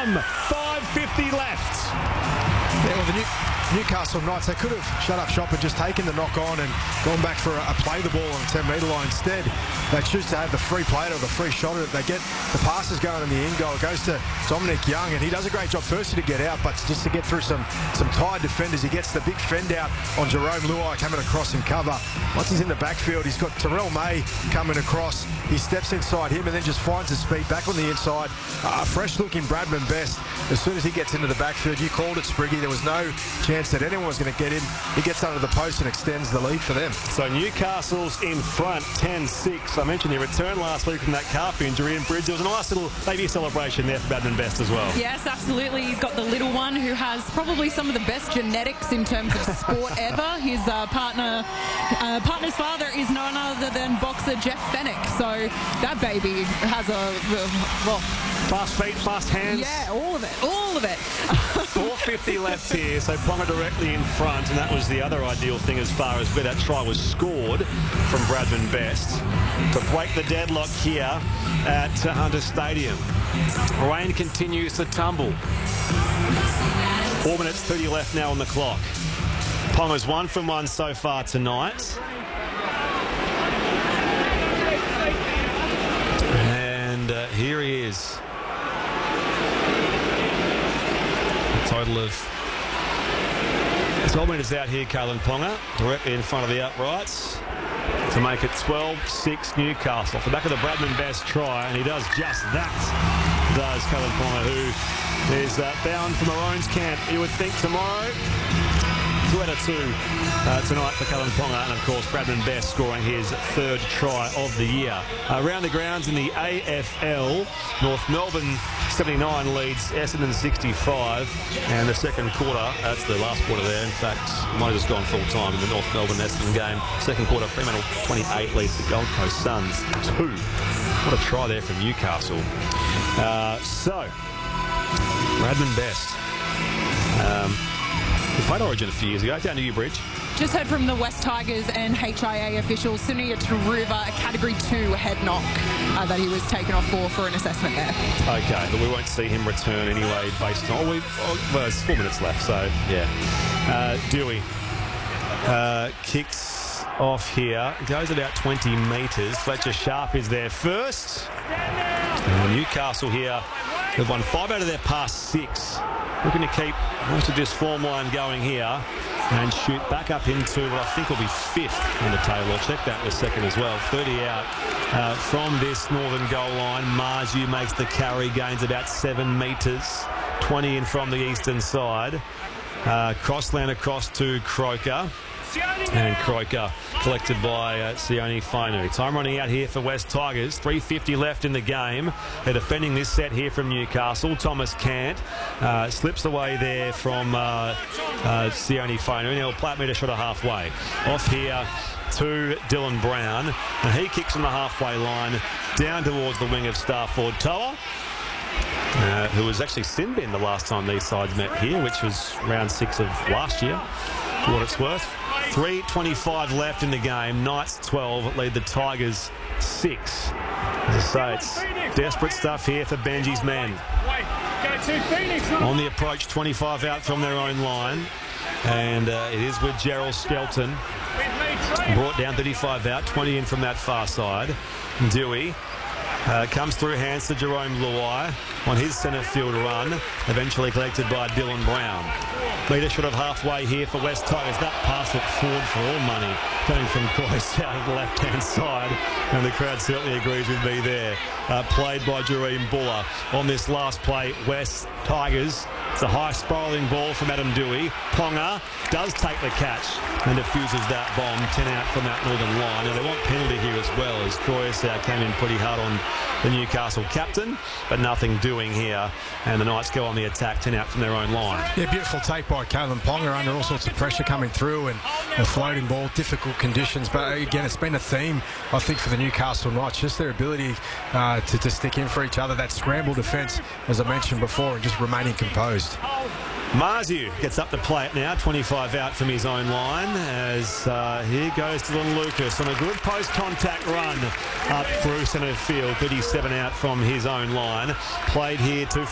from 5:50 left. Yeah, well, the Newcastle Knights, they could have shut up shop and just taken the knock on and gone back for a play the ball on the 10-metre line. Instead, they choose to have the free play or the free shot at it. They get the passes going in the end goal. It goes to Dominic Young, and he does a great job firstly to get out, but just to get through some tired defenders. He gets the big fend out on Jerome Luai coming across in cover. Once he's in the backfield, he's got Terrell May coming across. He steps inside him and then just finds his speed back on the inside. Fresh-looking Bradman Best. As soon as he gets into the backfield, you called it, Spriggy. There was no chance that anyone was going to get in. He gets under the post and extends the lead for them. So Newcastle's in front, 10-6. I mentioned he returned last week from that calf injury, and Bridge, there was a nice little maybe celebration there for Bradman Best as well. Yes, absolutely. He's got the little one who has probably some of the best genetics in terms of sport ever. His partner's father is none other than boxer Jeff Fennick. So that baby has well, fast feet, fast hands. Yeah, all of it. 4:50 left here, so Ponga directly in front, and that was the other ideal thing as far as where that try was scored from Bradman Best to break the deadlock here at Hunter Stadium. Rain continues to tumble. 4 minutes 30 left now on the clock. Ponga's 1 from 1 so far tonight. And here he is. A total of 12 metres out here, Kalyn Ponga, directly in front of the uprights to make it 12-6 Newcastle. Off the back of the Bradman Best try, and he does just that, does Kalyn Ponga, who is bound for Maroons camp, you would think, tomorrow. 2 out of 2 tonight for Kalyn Ponga, and of course Bradman Best scoring his 3rd try of the year. Around the grounds in the AFL, North Melbourne 79 leads Essendon 65, and the second quarter, that's the last quarter there, in fact, might have just gone full time in the North Melbourne Essendon game. Second quarter, Fremantle 28 leads the Gold Coast Suns 2. What a try there from Newcastle. So, Bradman Best. He played Origin a few years ago down to Newbridge. Just heard from the West Tigers and HIA officials, Sunia Taruva, a Category 2 head knock that he was taken off for an assessment there. Okay, but we won't see him return anyway based on... well, there's 4 minutes left, so yeah. Dewey kicks off here, goes about 20 metres. Fletcher Sharp is there first. And Newcastle here, they've won 5 out of their past 6. Looking to keep most of this form line going here and shoot back up into what I think will be 5th on the table. I'll check that in a second as well. 30 out from this northern goal line. Marju makes the carry, gains about 7 metres. 20 in from the eastern side. Crossland across to Croker. And Croker collected by Sione Fainu. Time running out here for West Tigers. 3:50 left in the game. They're defending this set here from Newcastle. Thomas Cant slips away there from Sione Fainu. Now Platt-meter shot a halfway. Off here to Dylan Brown. And he kicks on the halfway line down towards the wing of Starford Toa. Who was actually sin bin the last time these sides met here, which was round 6 of last year, for what it's worth. 3:25 left in the game. Knights 12 lead the Tigers 6. As I say, it's desperate stuff here for Benji's men. On the approach, 25 out from their own line. And it is with Gerald Skelton. Brought down 35 out, 20 in from that far side. Dewey comes through hands to Jerome Luai on his centre field run, eventually collected by Dylan Brown. Metre short of halfway here for West Tigers. That pass looked forward for all money, coming from Croyce out of the left-hand side, and the crowd certainly agrees with me there. Played by Jareem Buller. On this last play, West Tigers. It's a high spiralling ball from Adam Dewey. Ponga does take the catch and diffuses that bomb. 10 out from that northern line. Now they want penalty here as well, as Croyce came in pretty hard on the Newcastle captain, but nothing doing here. And the Knights go on the attack, 10 out from their own line. Yeah, beautiful take by Kalyn Ponga under all sorts of pressure coming through, and a floating ball, difficult conditions. But again, it's been a theme, I think, for the Newcastle Knights, just their ability to stick in for each other. That scramble defence, as I mentioned before, and just remaining composed. Marzu gets up to play it now, 25 out from his own line, as here goes Dylan Lucas on a good post-contact run up through centre field. 37 out from his own line. Played here to